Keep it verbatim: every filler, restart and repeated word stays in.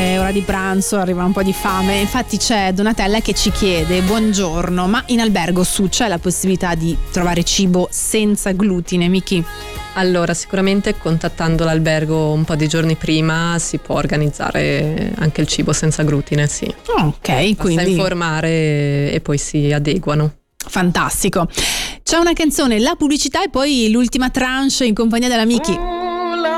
è ora di pranzo, arriva un po' di fame. Infatti c'è Donatella che ci chiede: buongiorno, ma in albergo su c'è la possibilità di trovare cibo senza glutine, Miki? Allora, sicuramente contattando l'albergo un po' di giorni prima si può organizzare anche il cibo senza glutine, sì. Ok, Basta quindi informare e poi si adeguano. fantastico. C'è una canzone, la pubblicità e poi l'ultima tranche in compagnia della Miki.